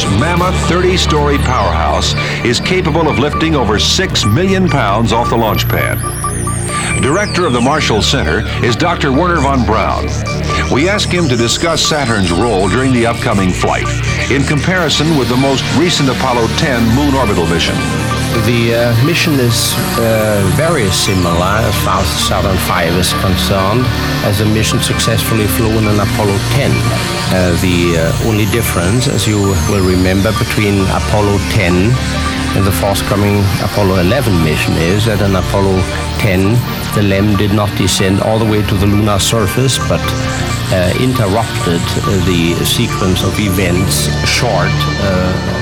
mammoth 30-story powerhouse is capable of lifting over 6 million pounds off the launch pad. Director of the Marshall Center is Dr. Werner von Braun. We ask him to discuss Saturn's role during the upcoming flight in comparison with the most recent Apollo 10 moon orbital mission. The mission is very similar as far as Saturn V is concerned, as the mission successfully flown in Apollo 10. The only difference, as you will remember, between Apollo 10 and the forthcoming Apollo 11 mission is that in Apollo 10, the LEM did not descend all the way to the lunar surface, but interrupted the sequence of events short